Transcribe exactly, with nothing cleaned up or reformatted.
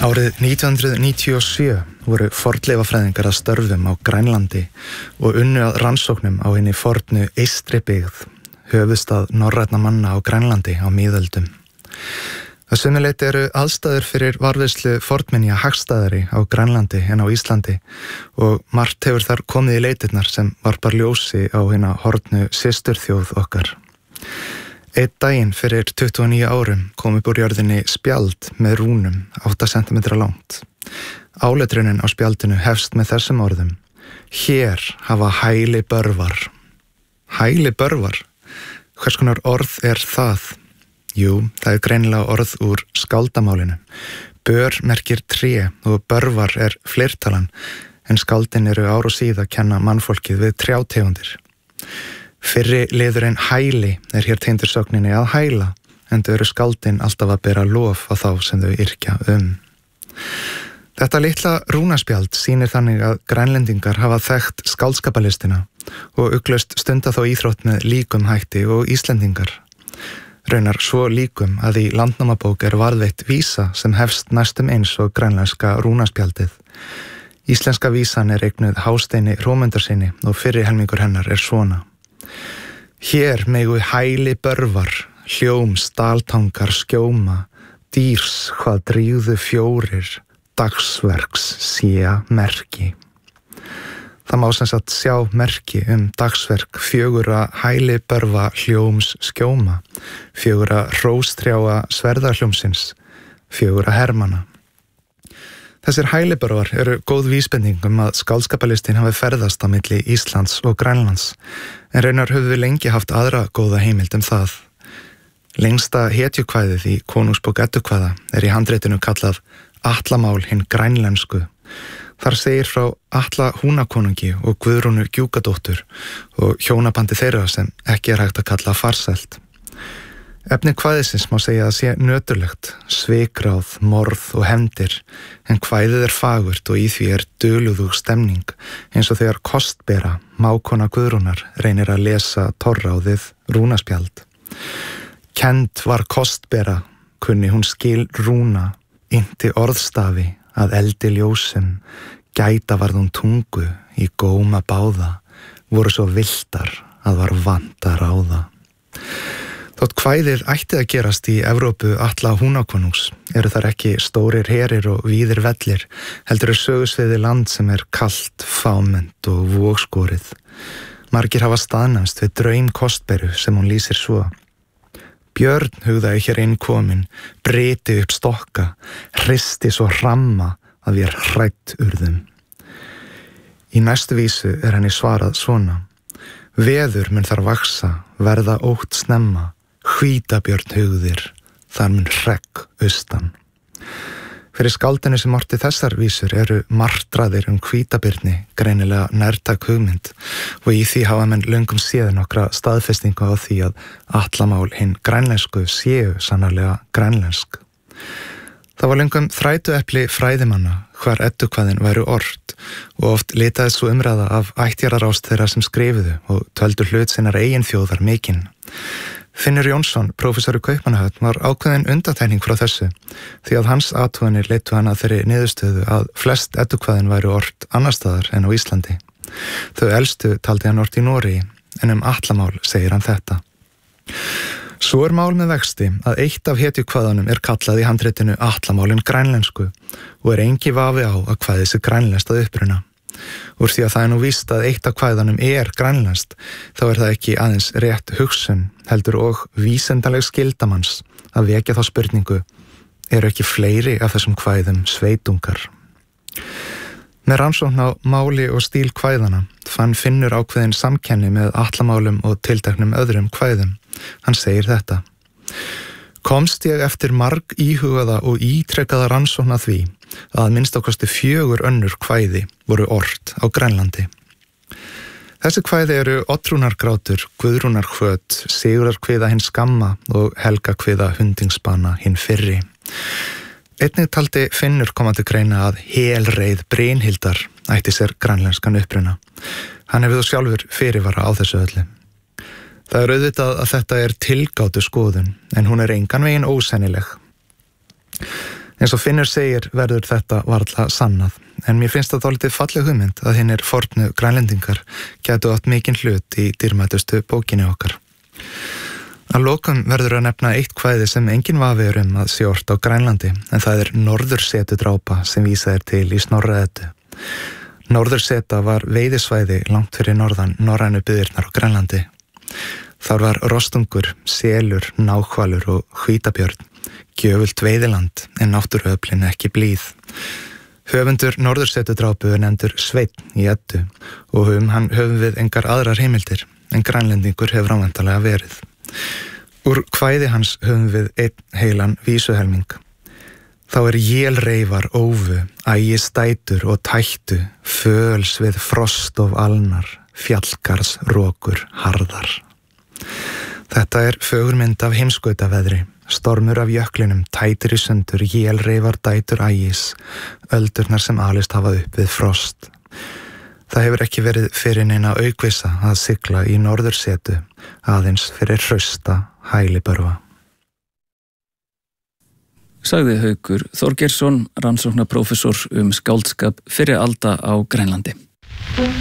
Árið nítján hundruð níutíu og sjö voru fornleifafræðingar að störfum á Grænlandi og unnu að rannsóknum á hinni fornu Eystribyggð, höfuðstað norrænna manna á Grænlandi á miðöldum. Að sumu leyti eru aðstæður fyrir varðveislu fornminja hagstæðari á Grænlandi en á Íslandi og margt hefur þar komið í leitirnar sem varpar ljósi á hina horfnu systurþjóð okkar. Einn daginn fyrir tuttugu og níu árum kom upp úr jörðinni spjald með rúnum átta sentimetra langt. Áletrunin á spjaldinu hefst með þessum orðum: Hér hafa hæli börvar. Hæli börvar? Hvers konar orð er það? Jú, það er greinilega orð úr skáldamálinu. Bör merkir tré og börvar er fleirtalan, en skáldin eru ár og síð að kenna mannfólkið við trjátegundir. Fyrri liðurinn hæli er hér tengdur sögninni að hæla, en þau eru skáldin alltaf að bera lof á þá sem þau yrkja um. Þetta litla rúnaspjald sýnir þannig að grænlendingar hafa þekkt skáldskapalistina og ugglaust stunda þó íþrótt með líkum hætti og Íslendingar. Raunar svo líkum að í Landnámabók er varðveitt vísa sem hefst næstum eins og grænlenska rúnaspjaldið. Íslenska vísan er eignuð Hásteini Hrómundarsyni og fyrri helmingur hennar er svona: Hér megu hæli börvar, hljóm staltangar skjóma, dýrs hvað dríðu fjórir, dagsverks sé merki. Það má sem sagt sjá merki um dagsverk fjögurra hæli börva hljóms skjóma, fjögurra hróstrjáa sverðarhljómsins, fjögurra hermana. Þessir hælibörvar eru góð vísbending um að skáldskapalistin hafi ferðast á milli Íslands og Grænlands, en raunar höfum við lengi haft aðra góða heimild um það. Lengsta hetjukvæðið í Konungsbók Eddukvæða er í handritinu kallað Atlamál hinn grænlensku. Þar segir frá Atla húnakonungi og Guðrúnu Gjúkadóttur og hjónabandi þeirra sem ekki er hægt að kalla farsælt. Efni kvæðisins má segja að sé nöturlegt, svikráð, morð og hefndir, en kvæðið er fagurt og í því er dulúðug stemning, eins og þegar kostbera, mákona Guðrúnar, reynir að lesa torráðið rúnaspjald. Kennd var kostbera, kunni hún skil rúna, innti orðstafi að eldi ljósum, gæta varð hún tungu í góma báða, voru svo villtar að var vant að ráða. Þótt kvæðið ætti að gerast í Evrópu Atla húnakonungs eru þar ekki stórir herir og víðir vellir, heldur er sögusviði land sem er kalt, fámennt og vogskórið. Margir hafa staðnæmst við draum kostberu sem hún lýsir svo: Björn hugðaði hér inn komin, bryti upp stokka, hristi svo hramma að við er hrætt urðum. Í næstu vísu er henni svarað svona: Veður mun þar vaksa, verða ótt snemma, hvítabjörn hugðir, þar mun hregg austan. Fyrir skáldinu sem orti þessar vísur eru martraðir um hvítabirni greinilega nærtæk hugmynd og í því hafa menn löngum séð nokkra staðfestingu á því að atlamál hinn grænlensku séu sannarlega grænlensk. Það var löngum þrætuepli fræðimanna hvar eddukvæðin væru ort og oft litaði svo umræða af ættjarðarást þeirra sem skrifuðu og töldu hlut sinnar eigin þjóðar mikinn. Finnur Jónsson, prófessor í Kaupmannahöfn, var ákveðin undantekning frá þessu því að hans athuganir leiddu hann að þeirri niðurstöðu að flest eddukvæðin væru ort annar staðar en á Íslandi. Þau elstu taldi hann ort í Noregi, en um atlamál segir hann þetta: Svo er mál með vexti að eitt af hetjukvæðunum er kallað í handritinu Atlamálin grænlensku og er engi vafi á að kvæðið sé grænlenskt að uppruna. Úr því að það er nú víst að eitt af kvæðunum er grænlenskt, þá er það ekki aðeins rétt hugsun, heldur og vísindaleg skildamanns að vekja þá spurningu: eru ekki fleiri af þessum kvæðum sveitungar? Með rannsókn á máli og stíl kvæðana fann Finnur ákveðin samkenni með atlamálum og tilteknum öðrum kvæðum. Hann segir þetta: Komst ég eftir marg íhugaða og ítrekkaða rannsókn að því að minnst ákosti fjögur önnur kvæði voru ort á Grænlandi. Þessi kvæði eru Oddrúnargrátur, Guðrúnarhvöt, Sigurðarkviða hinn skamma og Helgakviða hundingsbana hinn fyrri. Einnig taldi Finnur komandi greina að helreið Brynhildar ætti sér grænlenskan uppruna. Hann hefði þó sjálfur fyrirvara á þessu öllu. Það er auðvitað að þetta er tilgátu skoðun, en hún er engan veginn ósennileg. Eins og Finnur segir verður þetta varla sannað, en mér finnst það dálítið falleg hugmynd að hinnir fornu grænlendingar gætu átt mikinn hlut í dýrmætustu bókinni okkar. Að lokum verður að nefna eitt kvæði sem enginn vafi er um að sé ort á Grænlandi, en það er Norðursetudrápa sem vísað er til í Snorra-Eddu. Norðurseta var veiðisvæði langt fyrir norðan norrænu byggðirnar á Grænlandi. Þar var rostungur, selur, náhvalur og hvítabjörn, gjöfult veiðiland en náttúruöflin ekki blíð. Höfundur Norðursetudrápu er nefndur Sveinn í Eddu og um hann höfum við engar aðrar heimildir en grænlendingur hefur ávæntanlega verið. Úr kvæði hans höfum við einn heilan vísuhelming. Þá er jélreifar ófu, ægi stætur og tættu, föls við frost of alnar, fjallgars rókur harðar. Þetta er fögurmynd af heimskautaveðri, stormur af jöklinum, tætir í sundur, jélreifar dætur ægis, öldurnar sem alist hafa upp við frost. Það hefur ekki verið fyrir neina aukvisa að sigla í Norðursetu, aðeins fyrir hrausta hælibörva. Sagði Haukur Þorgeirsson, rannsóknarprófessor um skáldskap fyrri alda á Grænlandi.